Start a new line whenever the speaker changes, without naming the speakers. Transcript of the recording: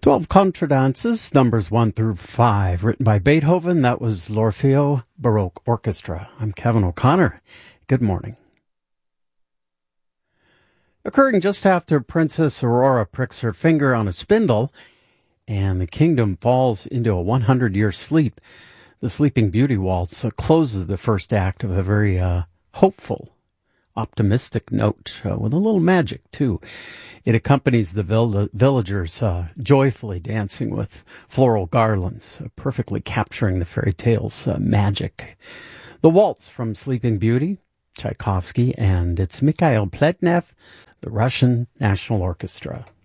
12 Contradances, numbers 1 through 5, written by Beethoven. That was l'Orfeo Baroque Orchestra. I'm Kevin O'Connor. Good morning. Occurring just after Princess Aurora pricks her finger on a spindle and the kingdom falls into a 100-year sleep, the Sleeping Beauty Waltz closes the first act of a very hopeful, optimistic note with a little magic, too. It accompanies the villagers joyfully dancing with floral garlands, perfectly capturing the fairy tale's magic. The waltz from Sleeping Beauty, Tchaikovsky, and it's Mikhail Pletnev, the Russian National Orchestra.